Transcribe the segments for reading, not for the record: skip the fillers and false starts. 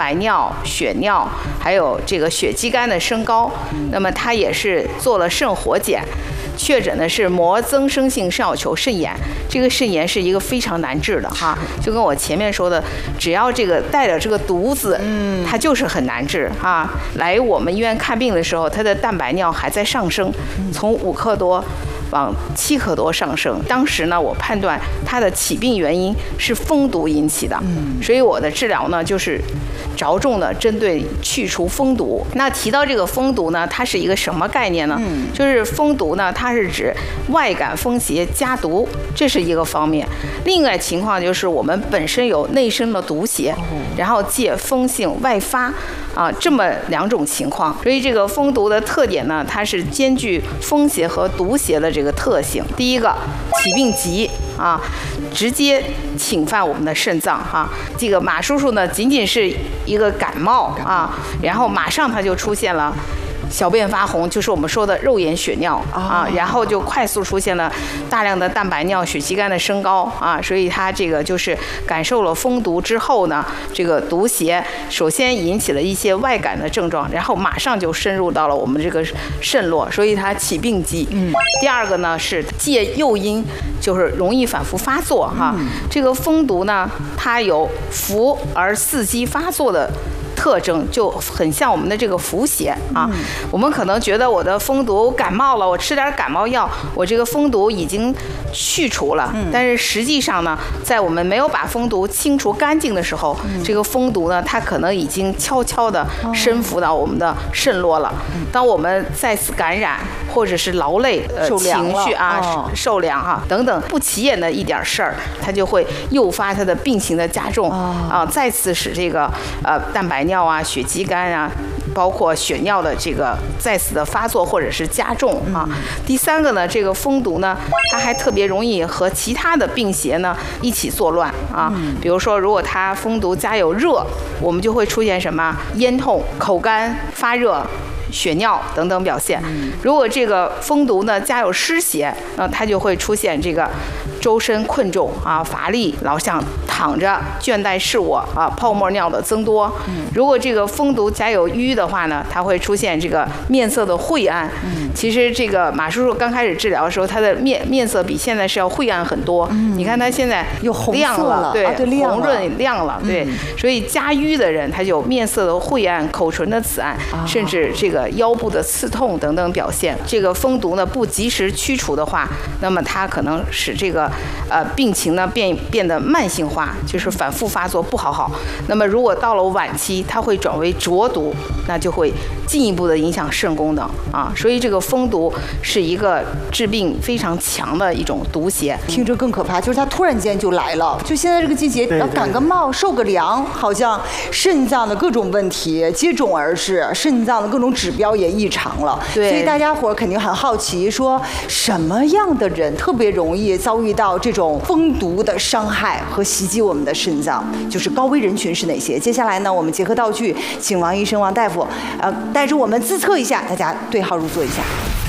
白尿、血尿，还有这个血肌酐的升高。那么他也是做了肾活检，确诊的是膜增生性肾小球肾炎。这个肾炎是一个非常难治的哈，就跟我前面说的，只要这个带着这个毒子，它就是很难治啊。来我们医院看病的时候，他的蛋白尿还在上升，从5克多往7克多上升。当时呢，我判断他的起病原因是蜂毒引起的，所以我的治疗呢就是着重的针对去除蜂毒。那提到这个蜂毒呢，它是一个什么概念呢？就是蜂毒呢，它是指外感风邪加毒，这是一个方面。另外情况就是我们本身有内生的毒邪，然后借风性外发啊，这么2种情况。所以这个蜂毒的特点呢，它是兼具风邪和毒邪的这个特性。第一个，起病急啊，直接侵犯我们的肾脏哈。这个马叔叔呢，仅仅是一个感冒啊，然后马上他就出现了小便发红，就是我们说的肉眼血尿啊，然后就快速出现了大量的蛋白尿、血肌酐的升高啊，所以他这个就是感受了蜂毒之后呢，这个毒邪首先引起了一些外感的症状，然后马上就深入到了我们这个肾络，所以他起病急。第二个呢是借诱因，就是容易反复发作哈。这个蜂毒呢，它有伏而伺机发作的特征，就很像我们的这个伏邪啊。我们可能觉得我的蜂毒感冒了，我吃点感冒药，我这个蜂毒已经去除了。但是实际上呢，在我们没有把蜂毒清除干净的时候，这个蜂毒呢，它可能已经悄悄地深伏到我们的肾络了。当我们再次感染，或者是劳累、情绪啊、受凉啊等等不起眼的一点事儿，它就会诱发它的病情的加重啊，再次使这个蛋白尿啊、血肌酐啊，包括血尿的这个再次的发作或者是加重啊。第三个呢，这个蜂毒呢，它还特别容易和其他的病邪呢一起作乱啊。比如说，如果它蜂毒加有热，我们就会出现什么咽痛、口干、发热、血尿等等表现。如果这个蜂毒呢加有湿邪，那它就会出现这个周身困重啊、乏力、老想躺着、倦怠视我啊、泡沫尿的增多。如果这个蜂毒加有瘀的话呢，它会出现这个面色的晦暗。其实这个马叔叔刚开始治疗的时候，他的面色比现在是要晦暗很多。你看他现在有红亮色了， 对， 亮红润亮了，对。所以加瘀的人，他就面色的晦暗、口唇的紫暗，甚至这个腰部的刺痛等等表现。这个蜂毒呢不及时驱除的话，那么它可能使这个病情呢变得慢性化，就是反复发作不好。那么如果到了晚期，它会转为浊毒，那就会进一步的影响肾功能啊。所以这个蜂毒是一个致病非常强的一种毒邪。 听着更可怕，就是它突然间就来了。就现在这个季节，要感个冒、受个凉，好像肾脏的各种问题接踵而至，肾脏的各种指标也异常了。 对， 所以大家伙肯定很好奇，说什么样的人特别容易遭遇到这种蜂毒的伤害和袭击我们的肾脏？就是高危人群是哪些？接下来呢，我们结合道具，请王医生、王大夫，带着我们自测一下，大家对号入座一下。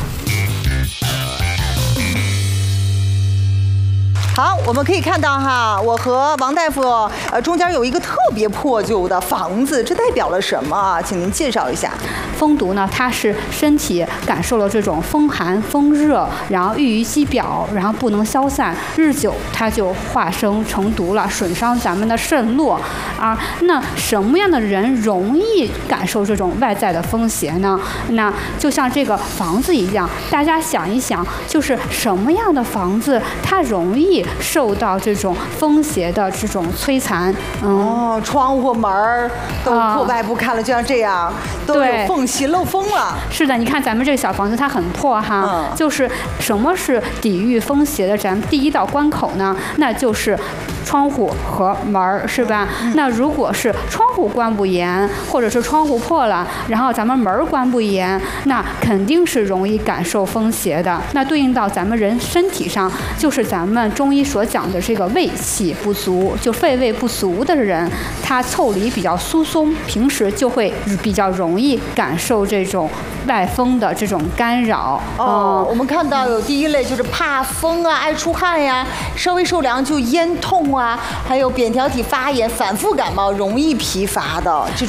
好，我们可以看到哈，我和王大夫中间有一个特别破旧的房子，这代表了什么？请您介绍一下。 蜂毒呢，它是身体感受了这种风寒、风热，然后郁于肌表，然后不能消散，日久它就化生成毒了，损伤咱们的肾络啊。那什么样的人容易感受这种外在的风邪呢？那就像这个房子一样，大家想一想，就是什么样的房子它容易受到这种风邪的这种摧残？ 窗户门儿都破败不堪了，就像这样，都有缝隙漏风了。 是的，你看咱们这个小房子它很破哈，就是什么是抵御风邪的咱们第一道关口呢？那就是窗户和门儿，是吧？那如果是窗户关不严，或者是窗户破了，然后咱们门儿关不严，那肯定是容易感受风邪的。那对应到咱们人身体上，就是咱们中医所讲的这个胃气不足，就肺胃不足的人，他腠理比较疏松，平时就会比较容易感受这种外风的这种干扰。 我们看到有第一类就是怕风啊，爱出汗呀，稍微受凉就咽痛啊，还有扁桃体发炎、反复感冒、容易疲乏的这